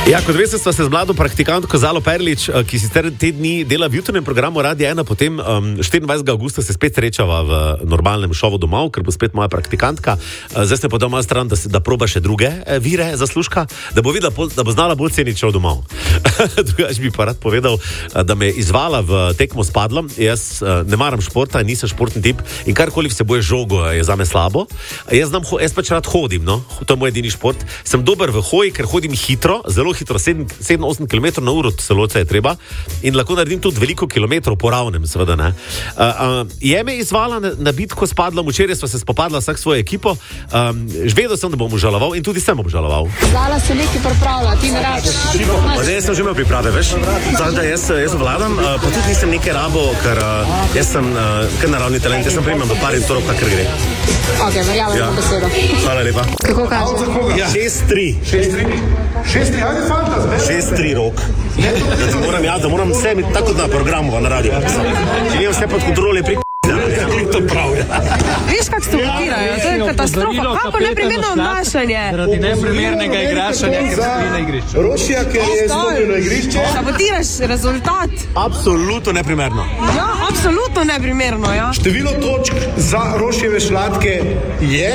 Ja, kot veste, sva se z mlado praktikantko Zalo Perlič, ki sicer te dni dela v jutrnjem programu Radia 1, potem 24. augusta se spet srečava v normalnem šovu domov, ker bo spet moja praktikantka. Zdaj se podal malo stran, da proba še druge vire zaslužka, da bo videla, da bo znala bolj ceniti šov domov. Drugač bi pa rad povedal, da me je izvala v tekmo s padlom. Jaz ne maram športa, nisem športni tip in karkoli vsebuje žogo je zame slabo. Jaz pač rad hodim, no? To je moj edini šport. Sem dober v hoji, ker hodim hitro, zelo hitro, 7-8 km na uro celo je treba in lahko naredim tudi veliko kilometrov po ravnem, seveda ne. Je me izvala na bitko s padlom, včeraj sva se spopadla vsak svojo ekipo, vedel sem, da bom obžaloval in tudi sem obžaloval. Zala se nekaj pripravlja, ti ne rabiš. Zdaj sem že imel priprave, veš, tako da jaz vladam, pa tudi nisem nekaj rabo, ker jaz sem kar naravni talent, jaz sem primem do par in torov, kakor gre. Ok, verjamem v besedo. Hvala lepa. Kako kaže? 6-3. 6-3, ajde fantaz, ne? 6-3 rok. Da moram vse tako na programu, na radiju. Če imam vse pod kontrole, to prav. Viš, kak se blokirajo, to je katastrofa. Kako neprimerno obnašanje? Zaradi neprimernega igrašanja, ker stoji na igrišču. Rošija, ker je stopil na igrišče. Sabotiraš rezultat. Absolutno neprimerno. Ja, absolutno neprimerno, ja. Število točk za Rošijeve šlatke je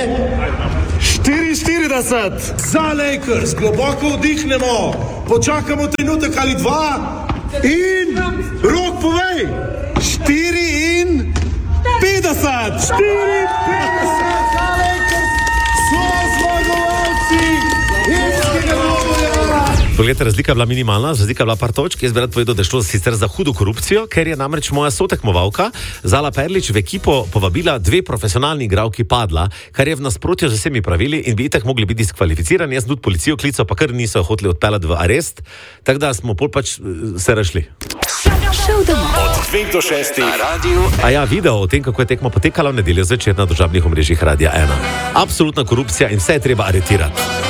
44. Za Lakers. Globoko vdihnemo, počakamo trenutek ali dva in Rok povej. 54. 54 za Lakers. So zmagovalci irskega dvoboja. Poglejte, razlika je bila minimalna, razlika je bila par točk. Jaz bi rad povedal, da je šlo sicer za hudo korupcijo, ker je namreč moja sotekmovalka Zala Perlič v ekipo povabila 2 profesionalni igralki padla, kar je v nasprotju z vsemi pravili in bi itak mogli biti diskvalificirani. Jaz sem tudi policijo klical, pa kar niso hoteli odpeljati v arest, tako da smo pol pač se rešili. Od 2 do 6 na radiju. A ja, video o tem, kako je tekma potekala v nedeljo zvečer na družabnih omrežjih Radia 1. Absolutna korupcija in vse je treba aretirati.